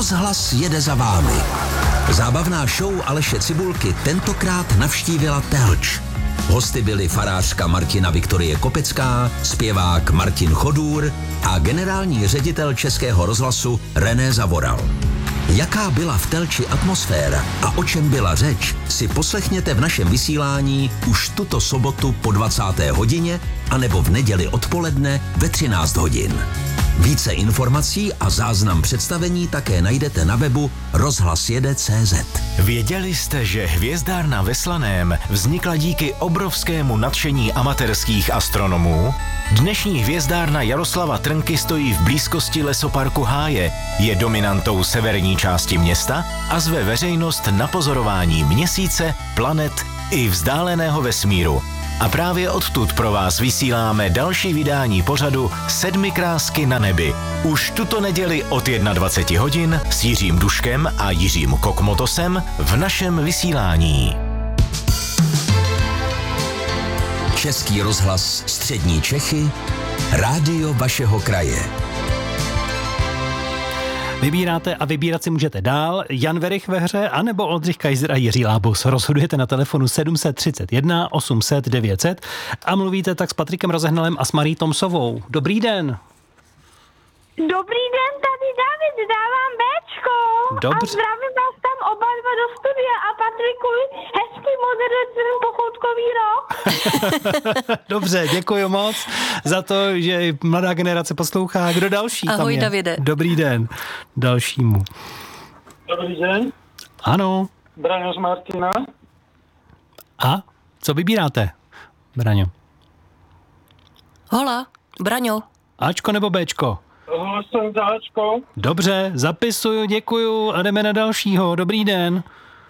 Rozhlas jede za vámi. Zábavná show Aleše Cibulky tentokrát navštívila Telč. Hosty byli farářka Martina Viktorie Kopecká, zpěvák Martin Chodůr a generální ředitel Českého rozhlasu René Zavoral. Jaká byla v Telči atmosféra a o čem byla řeč, si poslechněte v našem vysílání už tuto sobotu po 20. hodině anebo v neděli odpoledne ve 13 hodin. Více informací a záznam představení také najdete na webu rozhlasjede.cz. Věděli jste, že hvězdárna ve Slaném vznikla díky obrovskému nadšení amatérských astronomů? Dnešní hvězdárna Jaroslava Trnky stojí v blízkosti lesoparku Háje, je dominantou severní části města a zve veřejnost na pozorování měsíce, planet i vzdáleného vesmíru. A právě odtud pro vás vysíláme další vydání pořadu Sedmi krásky na nebi. Už tuto neděli od 21 hodin s Jiřím Duškem a Jiřím Kokmotosem v našem vysílání. Český rozhlas Střední Čechy, rádio vašeho kraje. Vybíráte a vybírat si můžete dál. Jan Werich ve hře, anebo Oldřich Kaiser a Jiří Lábus. Rozhodujete na telefonu 731 800 900 a mluvíte tak s Patrikem Rozehnalem a s Marí Tomsovou. Dobrý den. Dobrý den, tady David, dávám Béčko. Dobře. A zdravím vás tam oba dva do studia a Patriku, hezký moderní pochoutkový rok. Dobře, děkuji moc za to, že mladá generace poslouchá. Kdo další tam je? Ahoj, Davide. Dobrý den dalšímu. Dobrý den. Ano. Braňo z Martina. A co vybíráte, Braňo? Hola, Braňo. Ačko nebo Béčko? Hlasujem za Ačko. Dobře, zapisuju, děkuju a jdeme na dalšího. Dobrý den.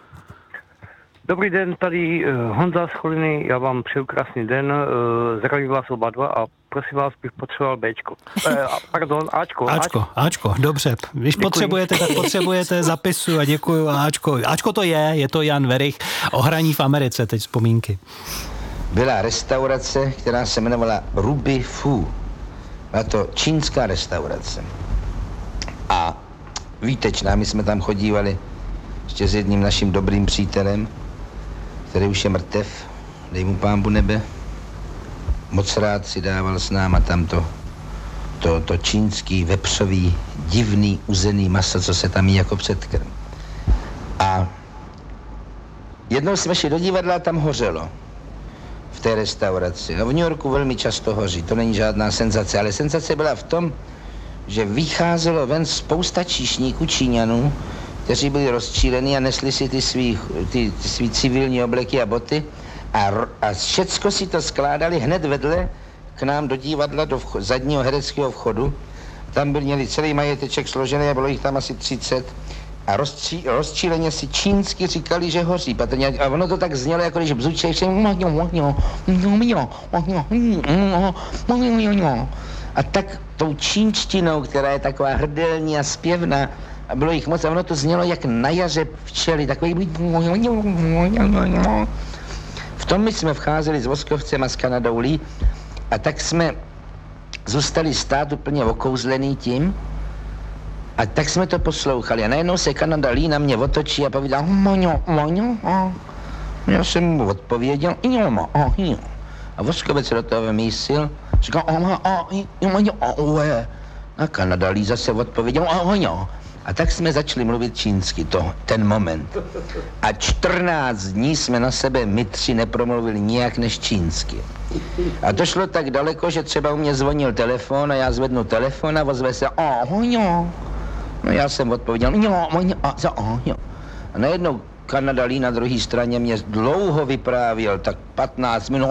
Dobrý den, tady Honza z Choliny, já vám přeju krásný den, zdravím vás oba dva a prosím vás, bych potřeboval Bčko. Pardon, Ačko. Dobře. Když Děkuji. potřebujete, tak potřebujete, zapisuju a děkuju a Ačko. Ačko to je to Jan Werich, ohraní v Americe, teď vzpomínky. Byla restaurace, která se jmenovala Ruby Fu. Byla to čínská restaurace. A výtečná, my jsme tam chodívali ještě s jedním naším dobrým přítelem, který už je mrtev, dej mu Pánbu nebe. Moc rád si dával s náma tam to čínský vepřový divný uzený maso, co se tam jí jako předkrm. A jednou jsme šli do divadla a tam hořelo v té restauraci. No v New Yorku velmi často hoří, to není žádná senzace, ale senzace byla v tom, že vycházelo ven spousta číšníků Číňanů, kteří byli rozčílení a nesli si ty svý civilní obleky a boty a všecko si to skládali hned vedle k nám do divadla, do zadního hereckého vchodu. Tam měli celý majeteček složený a bylo jich tam asi 30 a rozčíleně si čínsky říkali, že hoří. A ono to tak znělo, jako když bzučejš. A tak tou čínštinou, která je taková hrdelní a zpěvná, a bylo jich moc, a ono to znělo jak na jaře včely, takový... V tom my jsme vcházeli s Voskovcem a s Kanadou Lee a tak jsme zůstali stát úplně okouzlený tím a tak jsme to poslouchali a najednou se Kanada Lee na mě otočí a povídal já jsem mu odpověděl a Voskovec se do toho vymísil, říkal a Kanada Lee zase odpověděl a tak jsme začali mluvit čínsky, ten moment. A 14 dní jsme na sebe my tři nepromluvili nijak než čínsky. A to šlo tak daleko, že třeba u mě zvonil telefon a já zvednu telefon a ozve se No já jsem odpověděl a najednou Kanada Lee na druhé straně mě dlouho vyprávěl, tak 15 minut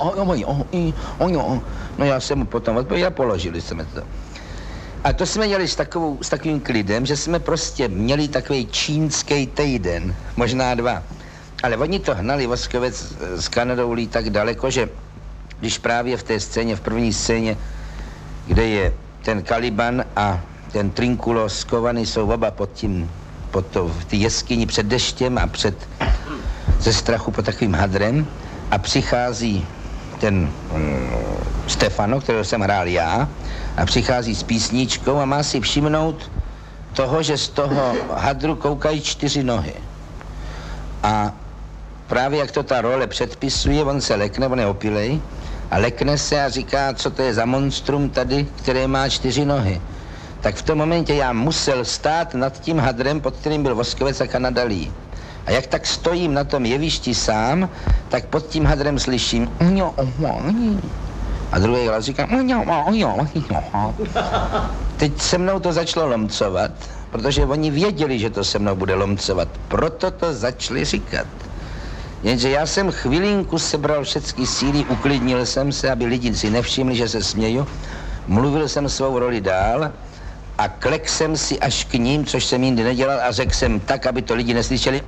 No já jsem mu potom odpověděl a položili jsme to. A to jsme dělali s takovým klidem, že jsme prostě měli takový čínský týden, možná 2. Ale oni to hnali Voskovec s Kanadou Lee tak daleko, že když právě v té scéně, v první scéně, kde je ten Caliban a ten Trinculo skovaný, jsou oba v té jeskyni před deštěm a ze strachu pod takovým hadrem a přichází ten Stefano, kterého jsem hrál já, a přichází s písničkou a má si všimnout toho, že z toho hadru koukají 4 nohy. A právě jak to ta role předpisuje, on se lekne, on je opilej, a lekne se a říká, co to je za monstrum tady, které má 4 nohy. Tak v tom momentě já musel stát nad tím hadrem, pod kterým byl Voskovec a Kanadalí. A jak tak stojím na tom jevišti sám, tak pod tím hadrem slyším a druhý hlas říká Teď se mnou to začalo lomcovat, protože oni věděli, že to se mnou bude lomcovat, proto to začali říkat. Jenže já jsem chvilinku sebral všechny síly, uklidnil jsem se, aby lidi si nevšimli, že se směju, mluvil jsem svou roli dál a klek jsem si až k ním, což jsem jindy nedělal, a řekl jsem tak, aby to lidi neslyšeli.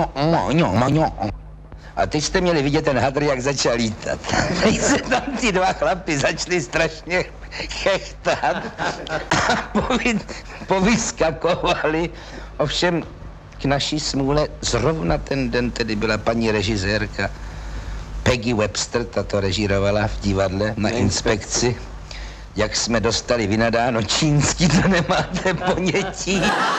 A teď jste měli vidět ten hadr, jak začal lítat. Teď se tam ty 2 chlapi začali strašně chechtat a povyskakovali. Ovšem k naší smůle zrovna ten den tedy byla paní režisérka Peggy Webster, ta to režírovala v divadle na inspekci. Jak jsme dostali vynadáno čínsky, to nemáte ponětí.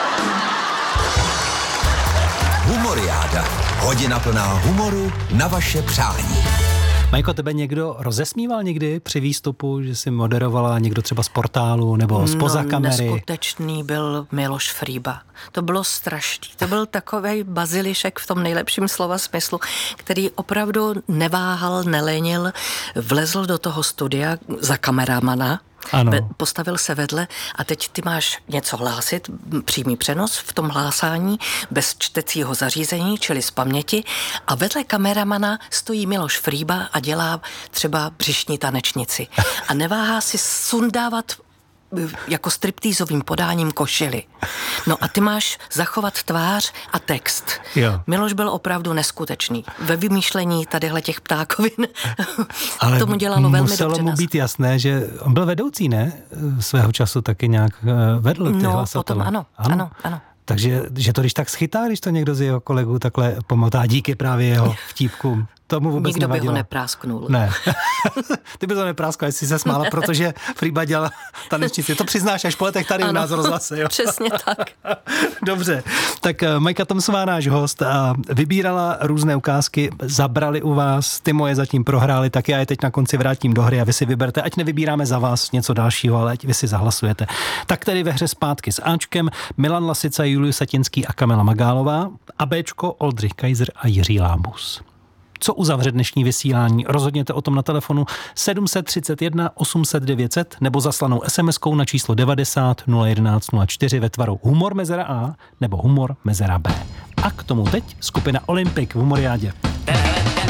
Humoriáda. Hodina plná humoru na vaše přání. Majko, tebe někdo rozesmíval někdy při výstupu, že jsi moderovala někdo třeba z portálu nebo zpoza kamery? Neskutečný byl Miloš Frýba. To bylo strašný. To byl takovej bazilišek v tom nejlepším slova smyslu, který opravdu neváhal, nelenil, vlezl do toho studia za kameramana, postavil se vedle a teď ty máš něco hlásit, přímý přenos v tom hlásání, bez čtecího zařízení, čili z paměti, a vedle kameramana stojí Miloš Frýba a dělá třeba břišní tanečnici. A neváhá si sundávat jako striptýzovým podáním košily. No a ty máš zachovat tvář a text. Jo. Miloš byl opravdu neskutečný. Ve vymýšlení tadyhle těch ptákovin ale tomu dělalo velmi dobře. Muselo mu být jasné, že on byl vedoucí, ne? Svého času taky nějak vedl ty hlasatele. Potom ano. Takže že to když tak schytá, když to někdo z jeho kolegů takhle pomotá díky právě jeho vtípkům. Tomu vůbec nikdo nevadilo. by ho neprásknul. Ne. Ty by to nepráskla, jestli se smála, protože Frýba dělala tanečnici. To přiznáš až po letech tady u nás v rozhlase, jo? Přesně tak. Dobře. Tak Majka Tomsová, náš host, vybírala různé ukázky, zabrali u vás, ty moje zatím prohrály, tak já je teď na konci vrátím do hry a vy si vyberte, ať nevybíráme za vás něco dalšího, ale ať vy si zahlasujete. Tak tedy ve hře Zpátky s Ačkem Milan Lasica, Julius Satinský a Kamila Magálová a Bčko Oldřich Kaiser a Jiří Lábus. Co uzavře dnešní vysílání? Rozhodněte o tom na telefonu 731 800 900 nebo zaslanou SMS-kou na číslo 90 011 04 ve tvaru humor mezera A nebo humor mezera B. A k tomu teď skupina Olympik v Humoriádě.